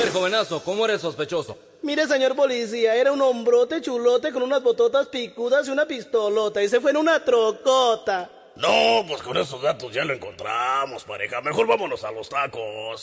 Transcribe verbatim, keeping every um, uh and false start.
ver, jovenazo, ¿cómo eres sospechoso? Mire, señor policía, era un hombrote chulote con unas bototas picudas y una pistolota, y se fue en una trocota. No, pues con esos datos ya lo encontramos, pareja. Mejor vámonos a los tacos.